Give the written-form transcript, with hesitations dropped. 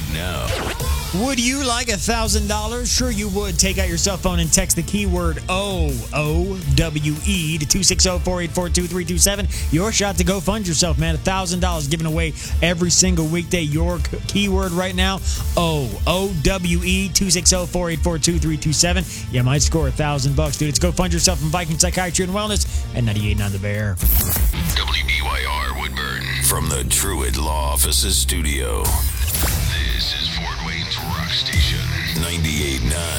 now. Would you like $1,000? Sure you would. Take out your cell phone and text the keyword OOWE to 260-484-2327. Your shot to go fund yourself, man. $1,000 given away every single weekday. Your keyword right now, OOWE, 260-484-2327. You might score $1,000, dude. It's Go Fund Yourself from Viking Psychiatry and Wellness and 98.9 The Bear. WBYR Woodburn from the Truett Law Offices studio. This is Fort Wayne's Rock Station, 98.9